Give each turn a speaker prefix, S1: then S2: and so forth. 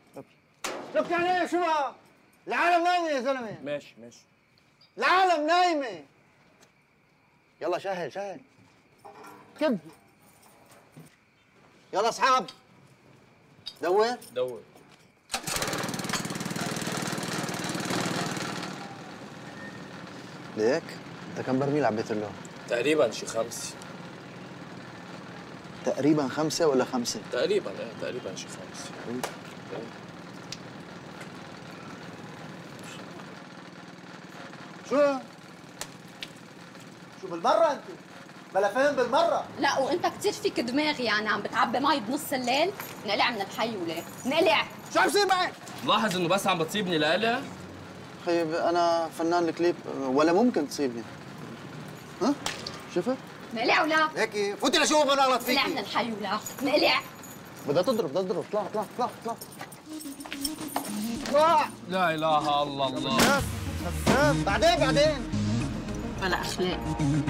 S1: لك يعني ايه شو بقى؟ العالم نايمه يا زلمه.
S2: ماشي.
S1: العالم نايمه. يلا شهل كب. يلا اصحاب دور. ليك انت كم برميل عبيت له؟
S2: تقريبا شي 5.
S1: تقريبا 5 ولا 5؟
S2: تقريبا شي 5.
S1: شو بالمرة انت؟ بلا فهم بالمرة.
S3: لا وانت كثير فيك دماغ، يعني عم بتعبي مي بنص الليل. نقلع من الحي وليه؟ نقلع.
S1: شو عم يصير معك؟
S2: ملاحظ انه بس عم بتصيبني لقلع؟
S1: خيب انا فنان الكليب ولا ممكن تصيبني. ها؟ شفت؟
S3: نقلع ولا؟
S1: هيك فوتي لشوف انا اغلط فيكي.
S3: نقلع من الحي ولا؟ نقلع.
S1: بدها تضرب اطلع.
S2: لا اله الا الله.
S1: بعدين
S3: بلا اخلاق.